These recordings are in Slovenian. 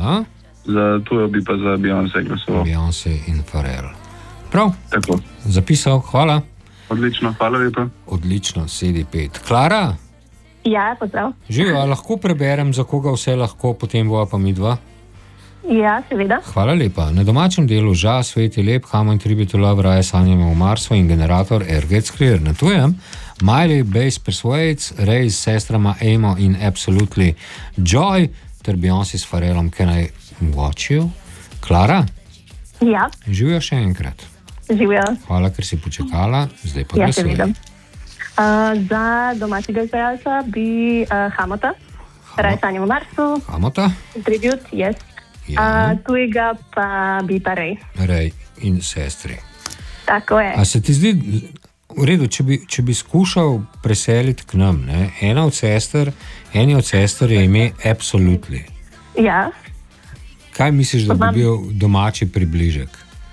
Ja. Za tujo bi pa za Beyoncé glasoval. Beyoncé in Pharrell. Prav, Tako. zapisal, hvala. Odlično, hvala lepa. Odlično, sedi 5. Klara, Ja, pozdrav. živijo, lahko preberem, za koga vse lahko, potem bova pa mi dva. Ja, seveda. Hvala lepa. Na domačem delu Ža, Svet je lep, Hamo in Tribute to Love, Raje sanjamo o Marsu in generator Erget's Clear. Na tujem Miley, Bass Persuades, Ray s sestrama Amo in Absolutely Joy ter Beyoncé s Pharrellom Can I Watch You. Klara, Ja, živijo še enkrat. živijo. Hvala, ker si počakala, zdaj pa Ja, glasuj. seveda. Za domačega izvajalca bi Hamota, Raje sanjamo o Marsu, Hamota, Tribute, yes. Ja. Tujega pa bi pa Ray. Ray in sestri. Tako je. A se ti zdi v redu, če bi skušal preseliti k nam, ne? Eni od sester je ime Absolutely. Ja, Kaj misliš, da bi bil domači približek?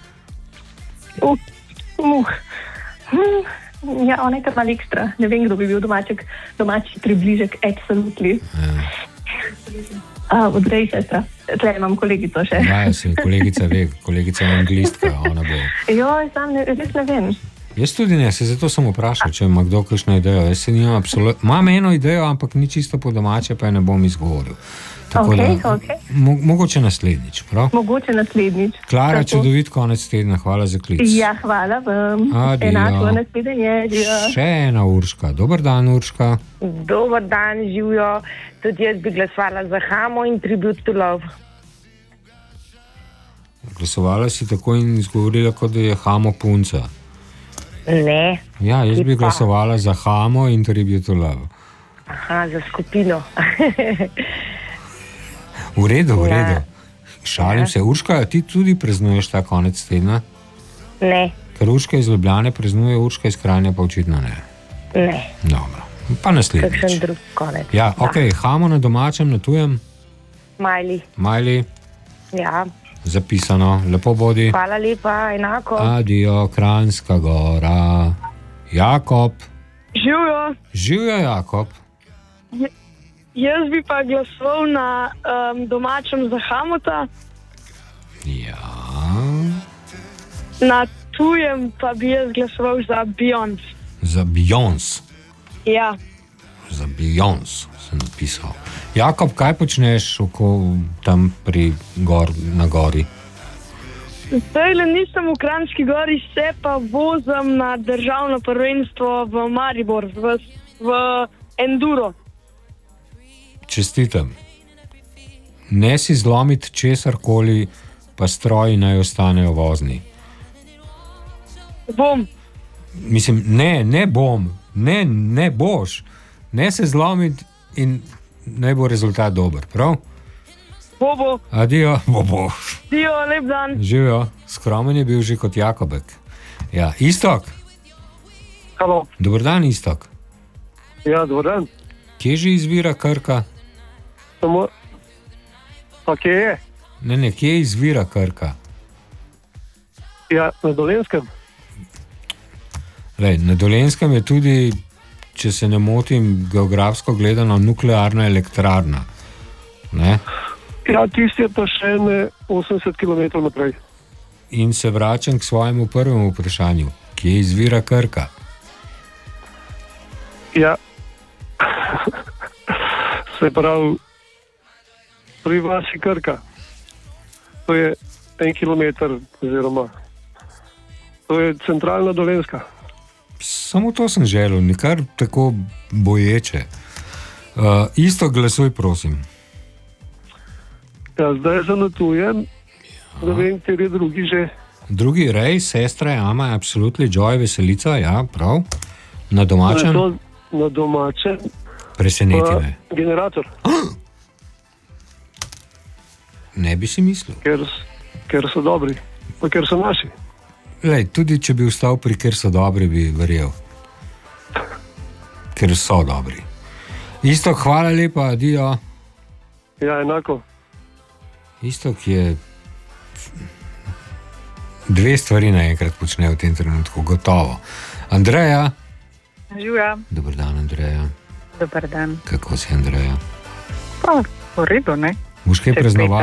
Ja, on je kar malo ekstra. Ne vem, kdo bi bil domači približek, absolutely. Odrej, sestra. Tle imam kolegico še. Ja, se kolegica ve, kolegica je anglistka, ona bo. Joj, sam res ne vem. Jaz tudi ne, se zato sem vprašal, če ima kdo kakšno idejo. Jaz se nimam absolutno. Imam eno idejo, ampak ni čisto po domače, pa je ne bom izgovoril. Tako da, mogoče naslednjič, prav? Mogoče naslednjič. Klara, čudovit konec tedna, hvala za klic. Ja, hvala vam. Adio. Enako naslednje. Še ena Urška. Dober dan, Urška. Dober dan, živijo. Tudi jaz bi glasovala za Hamo in Tribute to Love. Glasovala si tako in izgovorila, kot da je Hamo punca. Ne. Ja, jaz bi glasovala za Hamo in Tribute to Love. Aha, za skupino. V redu, v redu. Šalim se. Urška, ti tudi praznuješ ta konec tedna? Ne. Ker Urška iz Ljubljane praznuje, Urška iz Kranja pa očitno ne. Ne. Dobro, pa naslednjič. Kakšen drug konec. Ja, ok, Hamo na domačem, na tujem. Miley. Ja. Zapisano, lepo bodi. Hvala lepa, enako. Adio, Kranjska Gora. Jakob. Živijo. Živijo, Jakob. Jaz bi pa glasoval na domačem za Hamota. Ja. Na tujem pa bi jaz glasoval za Beyoncé. Za Beyoncé. Ja. Za Beyoncé sem napisal. Jakob, kaj počneš tam na gori? Zdaj le nisem v Kranjski Gori, se pa vozim na državno prvenstvo v Maribor, v enduro. Čestitam. Ne si zlomiti česarkoli, pa stroji naj ostanejo vozni. Bom. Mislim, ne bom. Ne boš. Ne se zlomiti in naj bo rezultat dober, prav? Bobo. Adijo, bobo. Adijo, lep dan. Živijo. Skromen je bil že kot Jakobek. Ja, Istok. Halo. Dober dan, Istok. Ja, dober dan. Kje že izvira Krka? Pa kje je? Ne, kje izvira Krka? Ja, na Dolenjskem. Lej, na Dolenjskem je tudi, če se ne motim, geografsko gledano nuklearna elektrarna. Ne? Ja, tisti je pa še 80 km naprej. In se vračam k svojemu prvemu vprašanju. Kje izvira Krka? Ja. Se pravi, pri vasi Krka. To je 1 kilometer, oziroma to je centralna Dolenjska. Samo to sem želel, nikar tako boječe. Isto glasuj, prosim. Ja, zdaj zanotujem, da vem, kateri drugi že. Drugi Ray, sestra Ama, Absolutely Joy, Veselica, ja, prav. Na domačem? Na domačem. Preseneti me. Generator. Ne bi si mislil. Ker so dobri, pa ker so naši. Lej, tudi če bi vstal pri ker so dobri, bi verjel. Ker so dobri. Istok, hvala lepa, adijo. Ja, enako. Istok je... Dve stvari naenkrat počne v tem trenutku, gotovo. Andreja. Živijo. Dober dan, Andreja. Dober dan. Kako si, Andreja? Pa, v redu, ne? Boš kaj praznovala?